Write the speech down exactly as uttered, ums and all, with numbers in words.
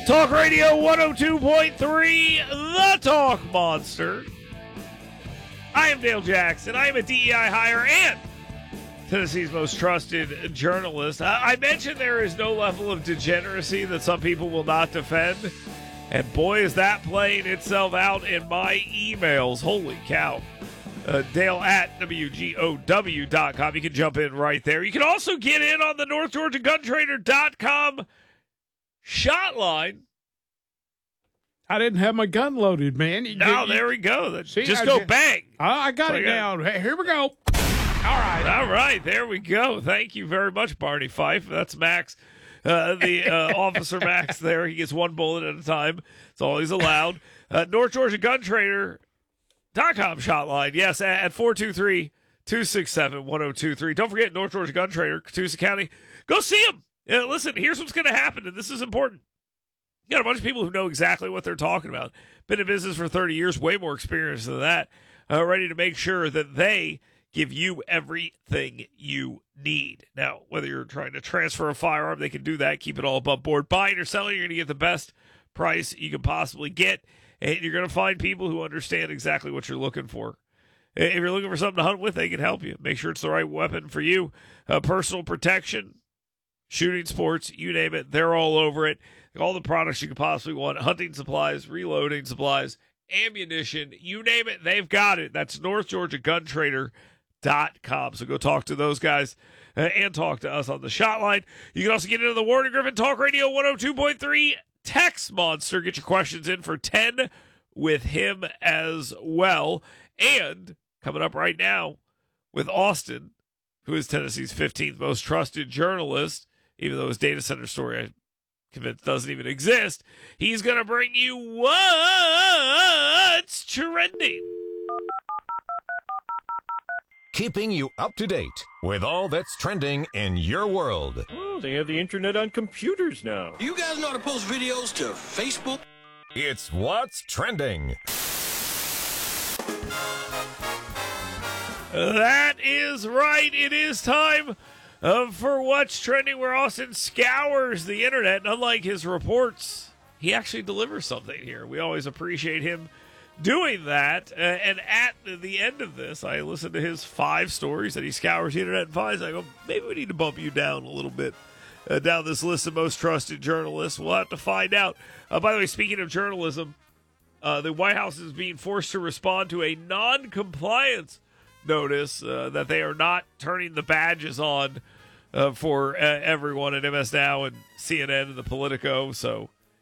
Talk Radio one oh two point three, The Talk Monster. I am Dale Jackson. I am a D E I hire and Tennessee's most trusted journalist. I, I mentioned there is no level of degeneracy that some people will not defend. And boy, is that playing itself out in my emails. Holy cow. Uh, Dale at W G O W dot com. You can jump in right there. You can also get in on the North Georgia Gun Trader dot com shot line. I didn't have my gun loaded, man. You, No, you, there we go. See, Just I go just- bang. I got So it I got- down. Hey, here we go. All right. All right, there we go. Thank you very much, Barney Fife. That's Max, uh, the uh, Officer Max there. He gets one bullet at a time. It's all he's allowed. Uh, North Georgia Gun Trader dot com shot line. Yes, at four two three, two six seven, one oh two three. Don't forget, North Georgia Gun Trader, Catoosa County. Go see him. Uh, listen, here's what's going to happen, and this is important. You got a bunch of people who know exactly what they're talking about. Been in business for thirty years, way more experience than that. Uh, ready to make sure that they give you everything you need. Now, whether you're trying to transfer a firearm, they can do that. Keep it all above board. Buying or selling, you're going to get the best price you can possibly get. And you're going to find people who understand exactly what you're looking for. If you're looking for something to hunt with, they can help you. Make sure it's the right weapon for you. Uh, personal protection, shooting sports, you name it, they're all over it. All the products you could possibly want, hunting supplies, reloading supplies, ammunition, you name it, they've got it. That's North Georgia Gun Trader dot com. So go talk to those guys uh, and talk to us on the shot line. You can also get into the Warren Griffin Talk Radio one oh two point three text monster. Get your questions in for ten with him as well. And coming up right now with Austin, who is Tennessee's fifteenth most trusted journalist, even though his data center story, I'm convinced, doesn't even exist. He's going to bring you what's trending. Keeping you up to date with all that's trending in your world. Oh, they have the internet on computers now. You guys know how to post videos to Facebook? It's What's Trending. That is right. It is time uh, for What's Trending, where Austin scours the internet. And unlike his reports, he actually delivers something here. We always appreciate him doing that. Uh, and at the end of this, I listen to his five stories that he scours the internet and finds. I go, maybe we need to bump you down a little bit uh, down this list of most trusted journalists. We'll have to find out. Uh, by the way, speaking of journalism, uh, the White House is being forced to respond to a non-compliance notice uh, that they are not turning the badges on uh, for uh, everyone at M S Now and C N N and the Politico. So